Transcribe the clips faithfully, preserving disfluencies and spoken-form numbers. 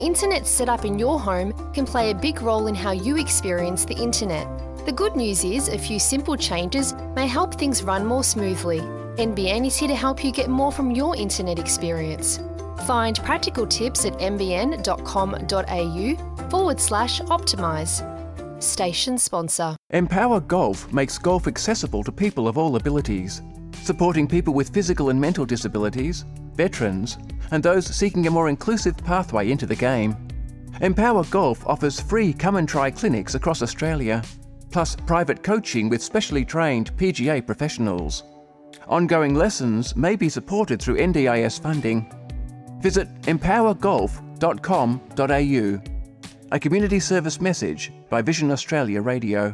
Internet set up in your home can play a big role in how you experience the internet. The good news is a few simple changes may help things run more smoothly. N B N is here to help you get more from your internet experience. Find practical tips at nbn.com.au forward slash optimise. Station sponsor. Empower Golf makes golf accessible to people of all abilities, supporting people with physical and mental disabilities, veterans, and those seeking a more inclusive pathway into the game. Empower Golf offers free come and try clinics across Australia, plus private coaching with specially trained P G A professionals. Ongoing lessons may be supported through N D I S funding. Visit empower golf dot com dot a u. A community service message by Vision Australia Radio.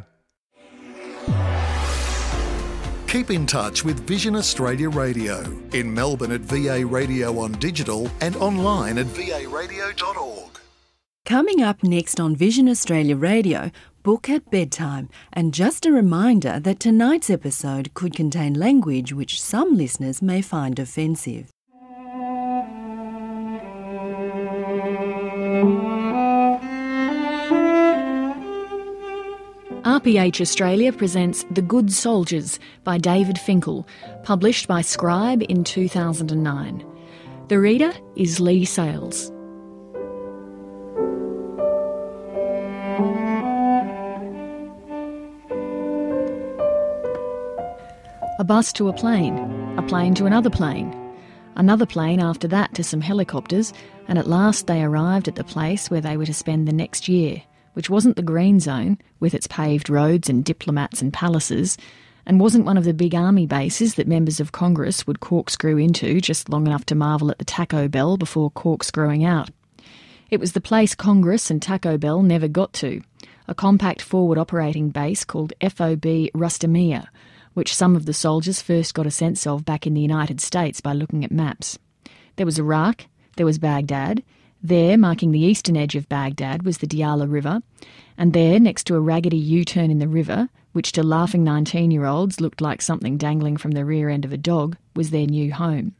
Keep in touch with Vision Australia Radio in Melbourne at V A Radio on digital and online at v a radio dot org. Coming up next on Vision Australia Radio, Book at Bedtime, and just a reminder that tonight's episode could contain language which some listeners may find offensive. R P H Australia presents The Good Soldiers by David Finkel, published by Scribe in two thousand nine. The reader is Lee Sales. A bus to a plane, a plane to another plane, another plane after that to some helicopters, and at last they arrived at the place where they were to spend the next year, which wasn't the Green Zone, with its paved roads and diplomats and palaces, and wasn't one of the big army bases that members of Congress would corkscrew into just long enough to marvel at the Taco Bell before corkscrewing out. It was the place Congress and Taco Bell never got to, a compact forward operating base called F O B Rustamia, which some of the soldiers first got a sense of back in the United States by looking at maps. There was Iraq, there was Baghdad. There, marking the eastern edge of Baghdad, was the Diyala River, and there, next to a raggedy U-turn in the river, which to laughing nineteen-year-olds looked like something dangling from the rear end of a dog, was their new home.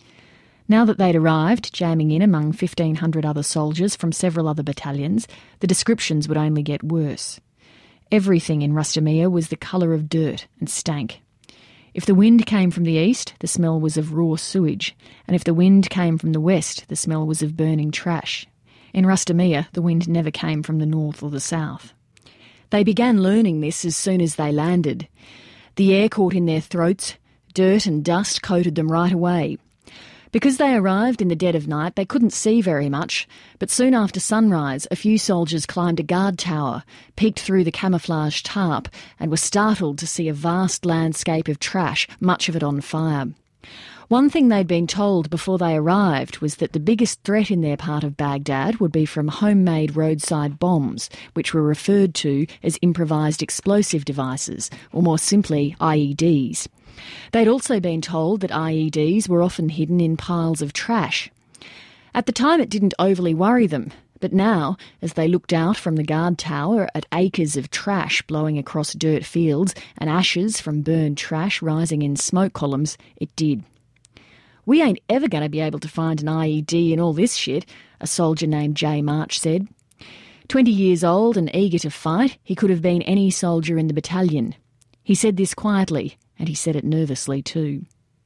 Now that they'd arrived, jamming in among fifteen hundred other soldiers from several other battalions, the descriptions would only get worse. Everything in Rustamia was the colour of dirt and stank. If the wind came from the east, the smell was of raw sewage, and if the wind came from the west, the smell was of burning trash. In Rustamia, the wind never came from the north or the south. They began learning this as soon as they landed. The air caught in their throats, dirt and dust coated them right away. Because they arrived in the dead of night, they couldn't see very much, but soon after sunrise, a few soldiers climbed a guard tower, peeked through the camouflage tarp, and were startled to see a vast landscape of trash, much of it on fire. One thing they'd been told before they arrived was that the biggest threat in their part of Baghdad would be from homemade roadside bombs, which were referred to as improvised explosive devices, or more simply, I E Ds. They'd also been told that I E Ds were often hidden in piles of trash. At the time it didn't overly worry them, but now, as they looked out from the guard tower at acres of trash blowing across dirt fields and ashes from burned trash rising in smoke columns, it did. "We ain't ever going to be able to find an I E D in all this shit," a soldier named Jay March said. Twenty years old and eager to fight, he could have been any soldier in the battalion. He said this quietly, and he said it nervously too.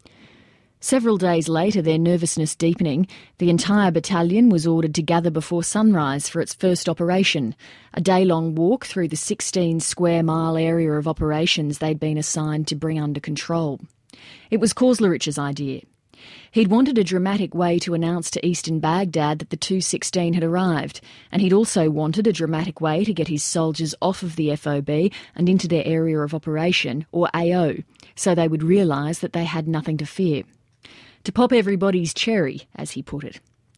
Several days later, their nervousness deepening, the entire battalion was ordered to gather before sunrise for its first operation, a day-long walk through the sixteen square mile area of operations they'd been assigned to bring under control. It was Koslarich's idea. He'd wanted a dramatic way to announce to eastern Baghdad that the two sixteen had arrived, and he'd also wanted a dramatic way to get his soldiers off of the F O B and into their area of operation, or A O, so they would realise that they had nothing to fear. To pop everybody's cherry, as he put it.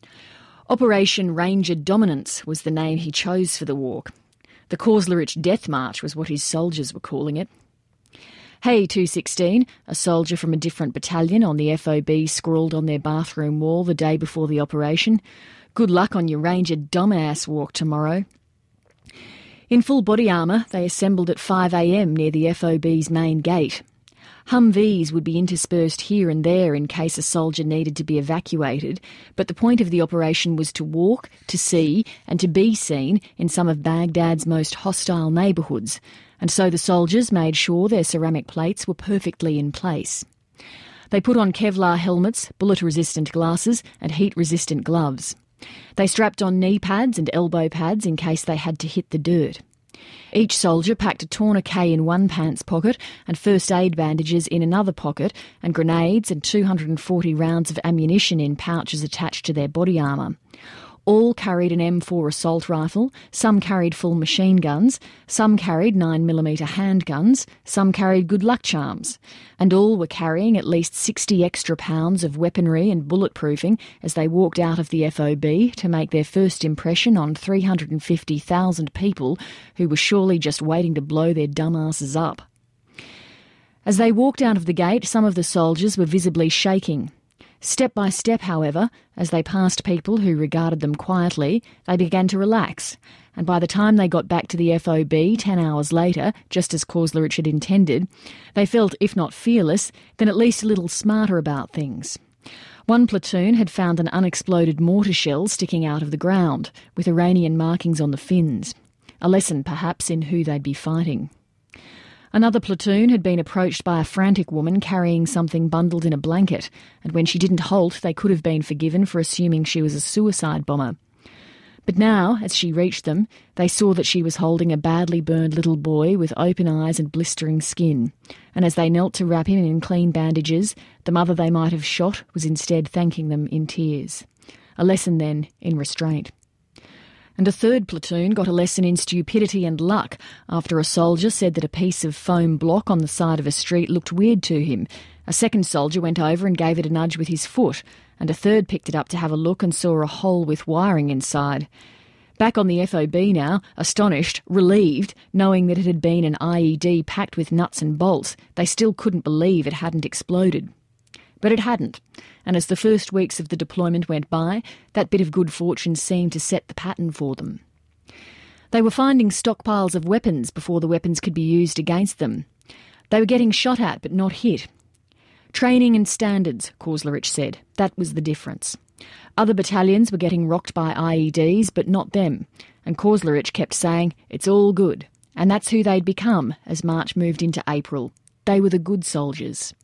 Operation Ranger Dominance was the name he chose for the walk. The Koslarich Death March was what his soldiers were calling it. "Hey, two sixteen, a soldier from a different battalion on the F O B scrawled on their bathroom wall the day before the operation. Good luck on your Ranger Dumbass walk tomorrow." In full body armour, they assembled at five a m near the F O B's main gate. Humvees would be interspersed here and there in case a soldier needed to be evacuated, but the point of the operation was to walk, to see, and to be seen in some of Baghdad's most hostile neighbourhoods, and so the soldiers made sure their ceramic plates were perfectly in place. They put on Kevlar helmets, bullet-resistant glasses, and heat-resistant gloves. They strapped on knee pads and elbow pads in case they had to hit the dirt. Each soldier packed a tourniquet in one pants pocket and first aid bandages in another pocket, and grenades and two hundred forty rounds of ammunition in pouches attached to their body armour. All carried an M four assault rifle, some carried full machine guns, some carried nine millimeter handguns, some carried good luck charms, and all were carrying at least sixty extra pounds of weaponry and bulletproofing as they walked out of the F O B to make their first impression on three hundred fifty thousand people who were surely just waiting to blow their dumbasses up. As they walked out of the gate, some of the soldiers were visibly shaking. Step by step, however, as they passed people who regarded them quietly, they began to relax, and by the time they got back to the F O B ten hours later, just as Korslerich had intended, they felt, if not fearless, then at least a little smarter about things. One platoon had found an unexploded mortar shell sticking out of the ground, with Iranian markings on the fins. A lesson, perhaps, in who they'd be fighting. Another platoon had been approached by a frantic woman carrying something bundled in a blanket, and when she didn't halt, they could have been forgiven for assuming she was a suicide bomber. But now, as she reached them, they saw that she was holding a badly burned little boy with open eyes and blistering skin, and as they knelt to wrap him in clean bandages, the mother they might have shot was instead thanking them in tears. A lesson, then, in restraint. And a third platoon got a lesson in stupidity and luck after a soldier said that a piece of foam block on the side of a street looked weird to him. A second soldier went over and gave it a nudge with his foot, and a third picked it up to have a look and saw a hole with wiring inside. Back on the F O B now, astonished, relieved, knowing that it had been an I E D packed with nuts and bolts, they still couldn't believe it hadn't exploded. But it hadn't, and as the first weeks of the deployment went by, that bit of good fortune seemed to set the pattern for them. They were finding stockpiles of weapons before the weapons could be used against them. They were getting shot at but not hit. Training and standards, Korslerich said. That was the difference. Other battalions were getting rocked by I E Ds, but not them, and Korslerich kept saying, it's all good. And that's who they'd become as March moved into April. They were the good soldiers.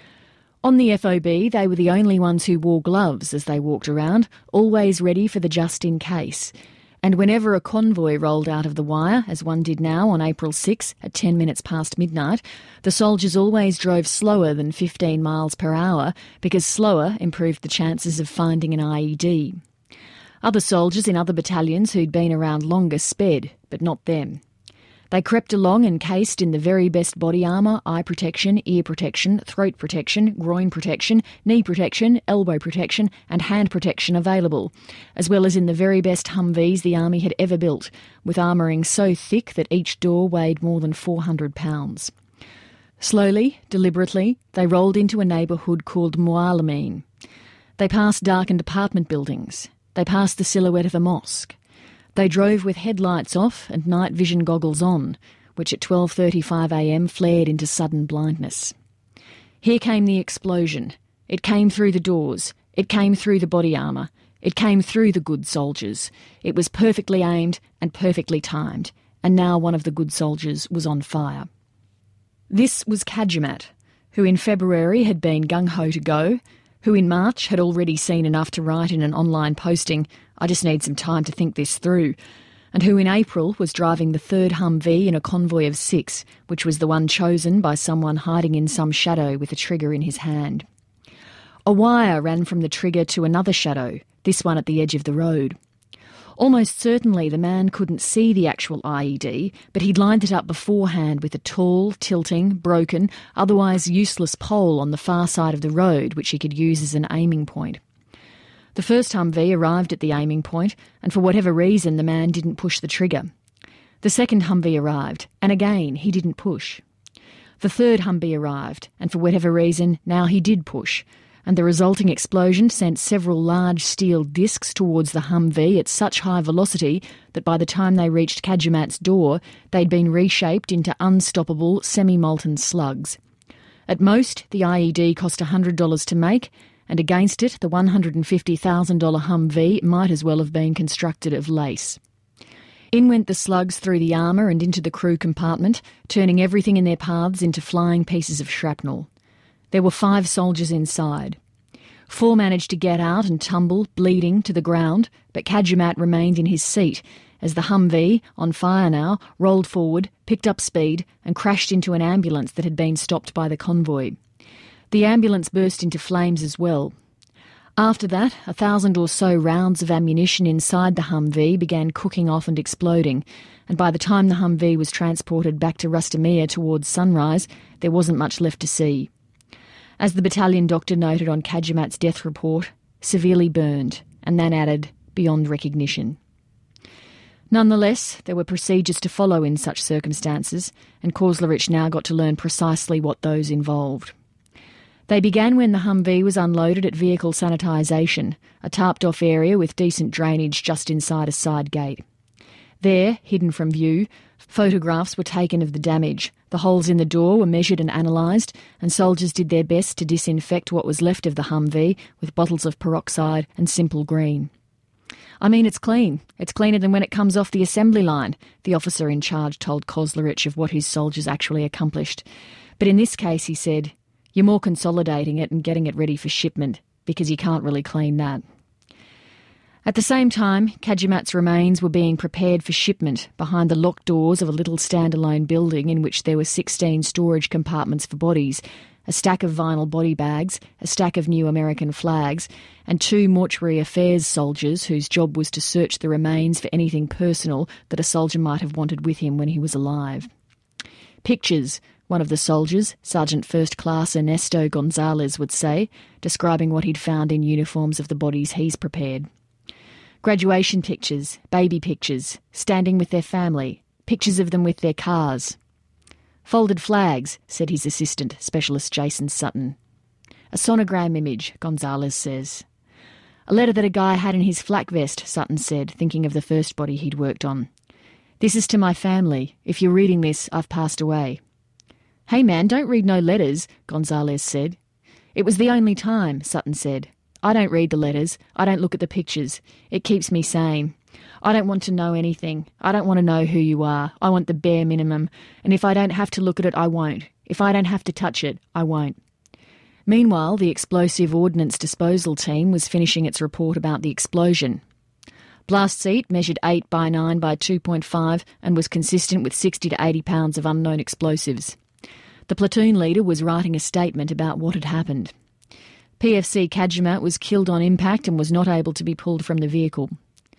On the F O B, they were the only ones who wore gloves as they walked around, always ready for the just-in-case. And whenever a convoy rolled out of the wire, as one did now on April sixth at ten minutes past midnight, the soldiers always drove slower than fifteen miles per hour because slower improved the chances of finding an I E D. Other soldiers in other battalions who'd been around longer sped, but not them. They crept along encased in the very best body armour, eye protection, ear protection, throat protection, groin protection, knee protection, elbow protection and hand protection available, as well as in the very best Humvees the Army had ever built, with armouring so thick that each door weighed more than four hundred pounds. Slowly, deliberately, they rolled into a neighbourhood called Mualameen. They passed darkened apartment buildings. They passed the silhouette of a mosque. They drove with headlights off and night vision goggles on, which at twelve thirty-five a m flared into sudden blindness. Here came the explosion. It came through the doors. It came through the body armour. It came through the good soldiers. It was perfectly aimed and perfectly timed, and now one of the good soldiers was on fire. This was Kajimat, who in February had been gung-ho to go, who in March had already seen enough to write in an online posting, I just need some time to think this through, and who in April was driving the third Humvee in a convoy of six, which was the one chosen by someone hiding in some shadow with a trigger in his hand. A wire ran from the trigger to another shadow, this one at the edge of the road. Almost certainly the man couldn't see the actual I E D, but he'd lined it up beforehand with a tall, tilting, broken, otherwise useless pole on the far side of the road which he could use as an aiming point. The first Humvee arrived at the aiming point, and for whatever reason the man didn't push the trigger. The second Humvee arrived, and again he didn't push. The third Humvee arrived, and for whatever reason now he did push, and the resulting explosion sent several large steel discs towards the Humvee at such high velocity that by the time they reached Kajimat's door, they'd been reshaped into unstoppable, semi-molten slugs. At most, the I E D cost one hundred dollars to make, and against it, the one hundred fifty thousand dollars Humvee might as well have been constructed of lace. In went the slugs through the armour and into the crew compartment, turning everything in their paths into flying pieces of shrapnel. There were five soldiers inside. Four managed to get out and tumble, bleeding, to the ground, but Kajumat remained in his seat as the Humvee, on fire now, rolled forward, picked up speed and crashed into an ambulance that had been stopped by the convoy. The ambulance burst into flames as well. After that, a thousand or so rounds of ammunition inside the Humvee began cooking off and exploding, and by the time the Humvee was transported back to Rustamia towards sunrise, there wasn't much left to see. As the battalion doctor noted on Kajumat's death report, severely burned, and then added, beyond recognition. Nonetheless, there were procedures to follow in such circumstances, and Koslaric now got to learn precisely what those involved. They began when the Humvee was unloaded at vehicle sanitisation, a tarped-off area with decent drainage just inside a side gate. There, hidden from view, photographs were taken of the damage. The holes in the door were measured and analysed, and soldiers did their best to disinfect what was left of the Humvee with bottles of peroxide and simple green. I mean, it's clean. It's cleaner than when it comes off the assembly line, the officer in charge told Koslaric of what his soldiers actually accomplished. But in this case, he said, you're more consolidating it and getting it ready for shipment, because you can't really clean that. At the same time, Kajumat's remains were being prepared for shipment behind the locked doors of a little standalone building in which there were sixteen storage compartments for bodies, a stack of vinyl body bags, a stack of new American flags, and two mortuary affairs soldiers whose job was to search the remains for anything personal that a soldier might have wanted with him when he was alive. Pictures, one of the soldiers, Sergeant First Class Ernesto Gonzalez, would say, describing what he'd found in uniforms of the bodies he's prepared. Graduation pictures, baby pictures, standing with their family, pictures of them with their cars. Folded flags, said his assistant, Specialist Jason Sutton. A sonogram image, Gonzalez says. A letter that a guy had in his flak vest, Sutton said, thinking of the first body he'd worked on. This is to my family. If you're reading this, I've passed away. Hey man, don't read no letters, Gonzalez said. It was the only time, Sutton said. I don't read the letters. I don't look at the pictures. It keeps me sane. I don't want to know anything. I don't want to know who you are. I want the bare minimum. And if I don't have to look at it, I won't. If I don't have to touch it, I won't. Meanwhile, the Explosive Ordnance Disposal Team was finishing its report about the explosion. Blast seat measured eight by nine by two point five and was consistent with sixty to eighty pounds of unknown explosives. The platoon leader was writing a statement about what had happened. P F C Kajumat was killed on impact and was not able to be pulled from the vehicle.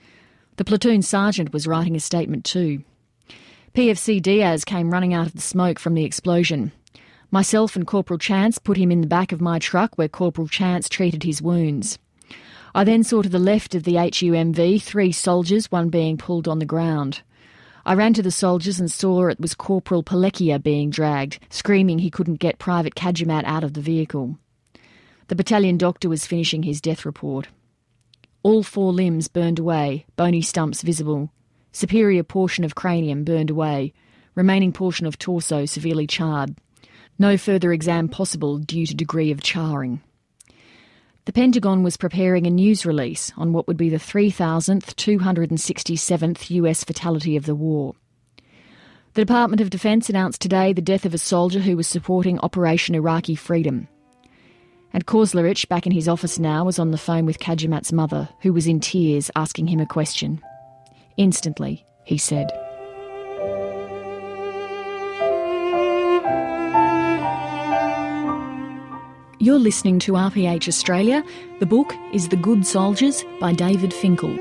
The platoon sergeant was writing a statement too. P F C Diaz came running out of the smoke from the explosion. Myself and Corporal Chance put him in the back of my truck where Corporal Chance treated his wounds. I then saw to the left of the H U M V three soldiers, one being pulled on the ground. I ran to the soldiers and saw it was Corporal Palecchia being dragged, screaming he couldn't get Private Kajumat out of the vehicle. The battalion doctor was finishing his death report. All four limbs burned away, bony stumps visible. Superior portion of cranium burned away. Remaining portion of torso severely charred. No further exam possible due to degree of charring. The Pentagon was preparing a news release on what would be the three thousand two hundred sixty-seventh U S fatality of the war. The Department of Defence announced today the death of a soldier who was supporting Operation Iraqi Freedom. And Koslaric, back in his office now, was on the phone with Kajumat's mother, who was in tears asking him a question. Instantly, he said. You're listening to R P H Australia. The book is The Good Soldiers by David Finkel.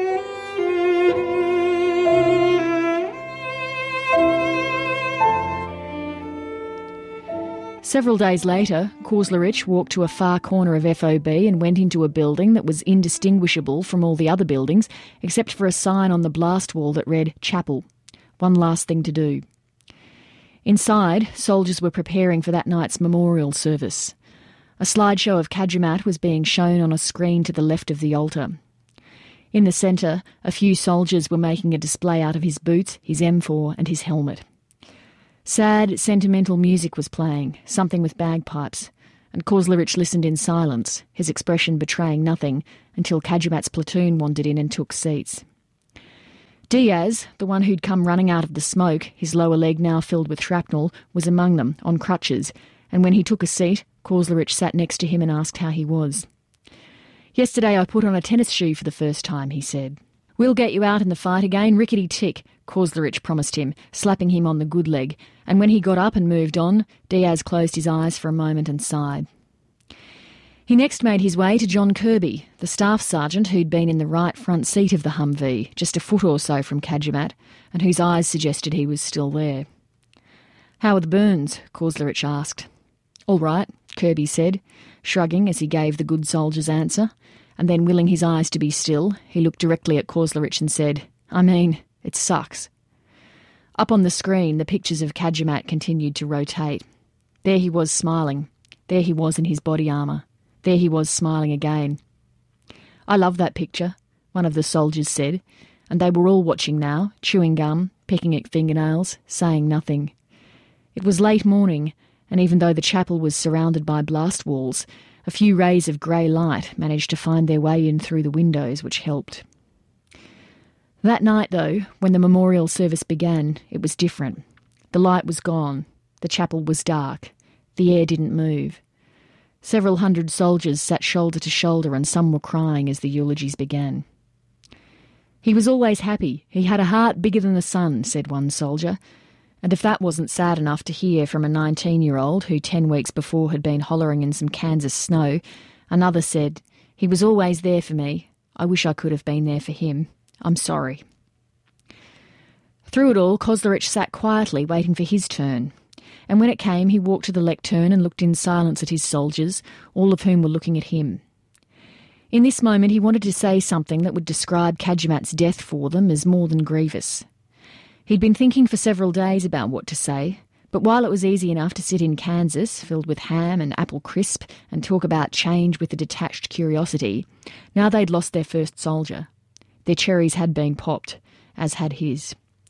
Several days later, Koslaric walked to a far corner of F O B and went into a building that was indistinguishable from all the other buildings, except for a sign on the blast wall that read Chapel. One last thing to do. Inside, soldiers were preparing for that night's memorial service. A slideshow of Kajumat was being shown on a screen to the left of the altar. In the centre, a few soldiers were making a display out of his boots, his M four and his helmet. Sad, sentimental music was playing, something with bagpipes, and Koslaric listened in silence, his expression betraying nothing, until Kajumat's platoon wandered in and took seats. Diaz, the one who'd come running out of the smoke, his lower leg now filled with shrapnel, was among them, on crutches, and when he took a seat, Koslaric sat next to him and asked how he was. "Yesterday I put on a tennis shoe for the first time," he said. "We'll get you out in the fight again, rickety-tick," Koslaric promised him, slapping him on the good leg, and when he got up and moved on, Diaz closed his eyes for a moment and sighed. He next made his way to John Kirby, the staff sergeant who'd been in the right front seat of the Humvee, just a foot or so from Kajumat, and whose eyes suggested he was still there. "How are the burns?" Koslaric asked. "All right," Kirby said, shrugging as he gave the good soldier's answer, and then willing his eyes to be still, he looked directly at Koslaric and said, "I mean, it sucks." Up on the screen, the pictures of Kajumat continued to rotate. There he was smiling. There he was in his body armour. There he was smiling again. "I love that picture," one of the soldiers said, and they were all watching now, chewing gum, picking at fingernails, saying nothing. It was late morning, and even though the chapel was surrounded by blast walls, a few rays of grey light managed to find their way in through the windows, which helped. That night, though, when the memorial service began, it was different. The light was gone. The chapel was dark. The air didn't move. Several hundred soldiers sat shoulder to shoulder and some were crying as the eulogies began. "He was always happy. He had a heart bigger than the sun," said one soldier. And if that wasn't sad enough to hear from a nineteen-year-old who ten weeks before had been hollering in some Kansas snow, another said, "He was always there for me. I wish I could have been there for him. I'm sorry." Through it all, Koslaric sat quietly waiting for his turn. And when it came, he walked to the lectern and looked in silence at his soldiers, all of whom were looking at him. In this moment he wanted to say something that would describe Kajumat's death for them as more than grievous. He'd been thinking for several days about what to say, but while it was easy enough to sit in Kansas, filled with ham and apple crisp, and talk about change with a detached curiosity, now they'd lost their first soldier. Their cherries had been popped, as had his.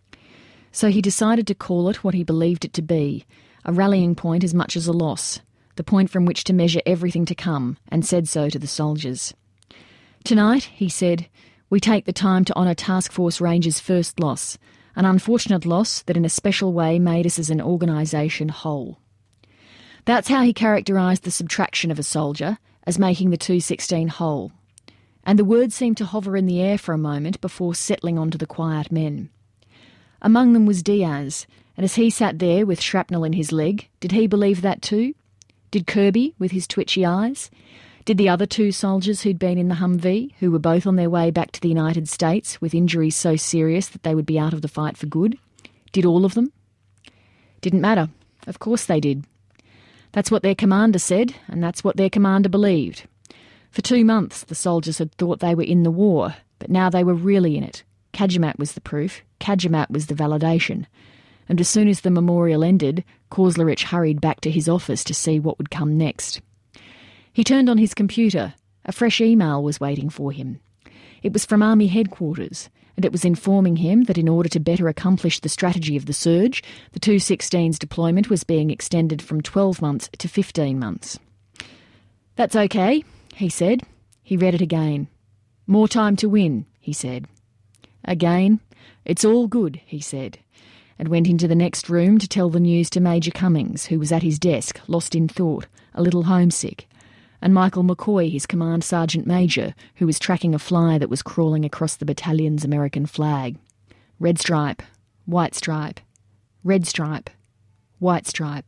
So he decided to call it what he believed it to be, a rallying point as much as a loss, the point from which to measure everything to come, and said so to the soldiers. "Tonight," he said, "we take the time to honour Task Force Ranger's first loss, an unfortunate loss that in a special way made us as an organisation whole." That's how he characterised the subtraction of a soldier, as making the two sixteen whole. And the words seemed to hover in the air for a moment before settling onto the quiet men. Among them was Diaz, and as he sat there with shrapnel in his leg, did he believe that too? Did Kirby, with his twitchy eyes? Did the other two soldiers who'd been in the Humvee, who were both on their way back to the United States with injuries so serious that they would be out of the fight for good? Did all of them? Didn't matter. Of course they did. That's what their commander said, and that's what their commander believed. For two months the soldiers had thought they were in the war, but now they were really in it. Kajumat was the proof. Kajumat was the validation. And as soon as the memorial ended, Koslaric hurried back to his office to see what would come next. He turned on his computer. A fresh email was waiting for him. It was from Army headquarters, and it was informing him that in order to better accomplish the strategy of the surge, the two sixteen's deployment was being extended from twelve months to fifteen months. "That's okay," he said. He read it again. "More time to win," he said. Again, "It's all good," he said, and went into the next room to tell the news to Major Cummings, who was at his desk, lost in thought, a little homesick, and Michael McCoy, his command sergeant major, who was tracking a fly that was crawling across the battalion's American flag. Red stripe, white stripe, red stripe, white stripe.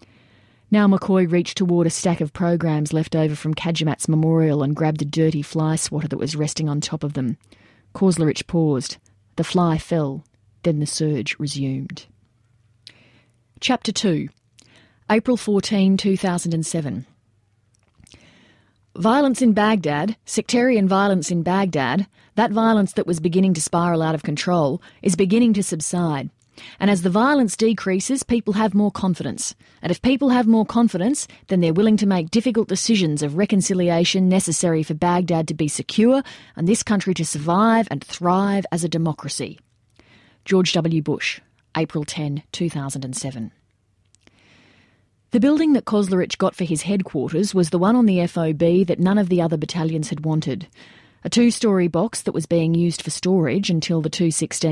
Now McCoy reached toward a stack of programs left over from Kajumat's memorial and grabbed a dirty fly swatter that was resting on top of them. Koslaric paused. The fly fell. Then the surge resumed. Chapter two. April fourteenth, two thousand seven. Violence in Baghdad, sectarian violence in Baghdad, that violence that was beginning to spiral out of control, is beginning to subside. And as the violence decreases, people have more confidence. And if people have more confidence, then they're willing to make difficult decisions of reconciliation necessary for Baghdad to be secure and this country to survive and thrive as a democracy. George W. Bush, April tenth, two thousand seven. The building that Koslerich got for his headquarters was the one on the F O B that none of the other battalions had wanted. A two-storey box that was being used for storage until the two sixteen